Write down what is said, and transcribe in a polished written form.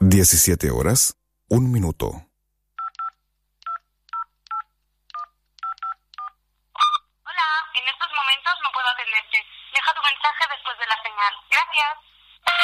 17 horas, 1 minuto. Hola, en estos momentos no puedo atenderte. Deja tu mensaje después de la señal. Gracias.